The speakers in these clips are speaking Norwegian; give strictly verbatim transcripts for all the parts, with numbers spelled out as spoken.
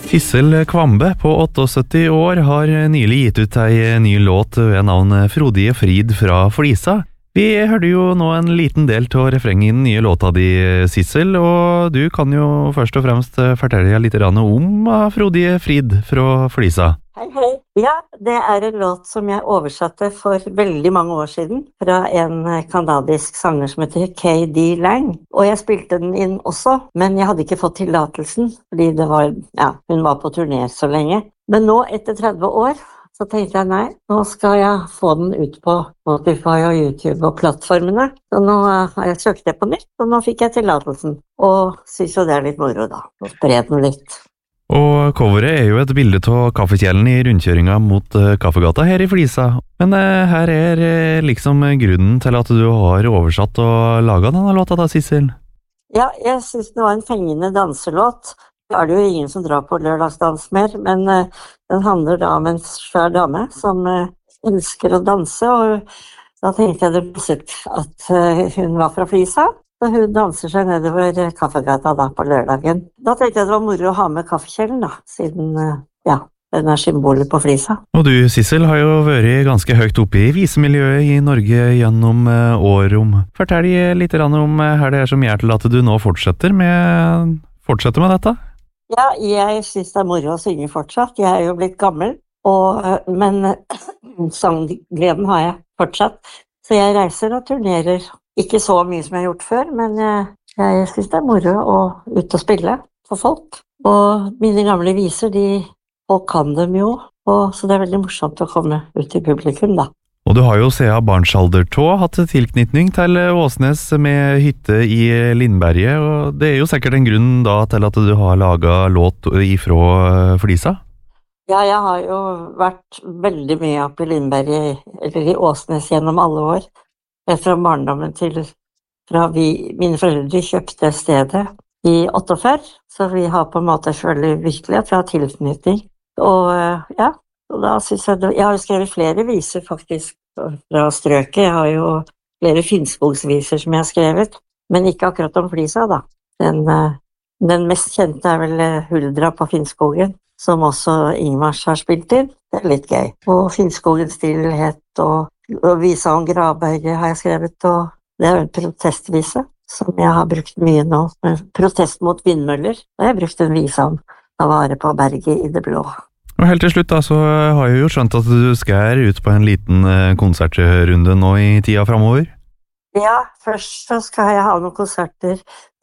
Sissel Kvambe på syttiåtte år har nylig gitt ut ei ny låt ved navn Frodige Frid fra Flisa. Vi hørte jo nå en liten del til refrengen i den nye låta di, Sissel, og du kan jo først og fremst fortelle litt om Frodige Frid fra Flisa. Hei, hei. Ja, det er en låt som jeg oversatte for veldig mange år siden fra en kanadisk sanger som heter K D Lang. Og jeg spilte den inn også, men jeg hadde ikke fått tillatelsen, fordi det var, ja, hun var på turné så lenge. Men nå, etter tretti år, så tenkte jeg nei, nå skal jeg få den ut på Spotify og YouTube og plattformene. Så nå har jeg søkt det på nytt, og nå fikk jeg tillatelsen. Og synes jo det er litt moro da, å spre den litt. Og coveret er jo et bilde av kaffekjelen i rundkjøringa mot uh, Kaffegata her i Flisa. Men uh, her er uh, liksom grunnen til at du har oversatt og laget denne låta da, Sissel? Ja, jeg synes det var en fengende danselåt. Det er det jo ingen som drar på lørdagsdans mer, men uh, den handler da om en svær dame som uh, elsker å danse, og da tenkte jeg det passet at uh, hun var fra Flisa. Så hun danser seg nedover Kaffegata da på lørdagen. Da tenkte jeg det var moro å ha med kaffekjelen da, siden ja, den er symbolet på Flisa. Og du, Sissel, har jo vært ganske høyt oppe i visemiljøet i Norge gjennom år om. Fortell litt om hva det er som gjør til at du nå fortsetter med, fortsetter med dette? Ja, jeg synes det er moro å synge fortsatt. Jeg er jo blitt gammel, og, men sanggleden har jeg fortsatt. Så jeg reiser og turnerer. Ikke så mye som jeg har gjort før, men jeg, jeg synes det er moro å ut og spille for folk. Og mine gamle viser, de, folk kan dem jo, og så det er veldig morsomt å komme ut til publikum da. Og du har jo siden barnsalder tå hatt tilknytning til Åsnes med hytte i Lindberget, og det er jo sikkert en grunn da til at du har laget låt ifra Flisa? Ja, jeg har jo vært veldig mye oppe i Lindberget, eller i Åsnes gjennom alle år. Fra barndommen til fra vi, mine foreldre kjøpte stedet i åttiåtte, så vi har på en måte selvfølgelig virkelig at vi har tilknytning. Og ja, og da synes jeg, det, jeg har jo skrevet flere viser faktisk fra strøket, jeg har jo flere finskogsviser som jeg har skrevet, men ikke akkurat om Flisa da. Den, den mest kjente er vel Huldra på Finnskogen, som også Ingmars har spilt inn. Det er litt gøy. Og Finnskogens stillhet og Og visa om Gravberget har jeg skrevet, og det er jo en protestvise som jeg har brukt mye nå. Protest mot vindmøller, og jeg har brukt en visa om å vare på berget i det blå. Og helt til slutt da, så har jeg jo skjønt at du skal ut på en liten konsertrunde nå i tida fremover. Ja, først så skal jeg ha noen konserter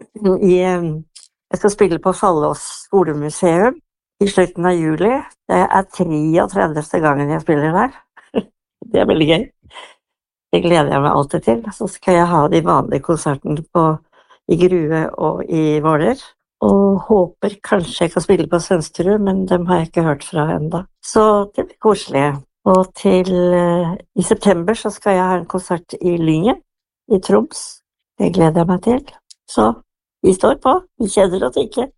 i, jeg skal spille på Fallås skolemuseum i slutten av juli. Det er treogtredivte gangen jeg spiller der. Det er veldig gøy. Det gleder jeg meg alltid til. Så skal jeg ha de vanlige konsertene på, i Grue og i Våler. Og håper kanskje jeg kan spille på Sønsterud, men dem har jeg ikke hørt fra enda. Så det blir koselig. Og til uh, i september så skal jeg ha en konsert i Lyngen, i Troms. Det gleder jeg meg til. Så vi står på. Vi kjenner oss ikke.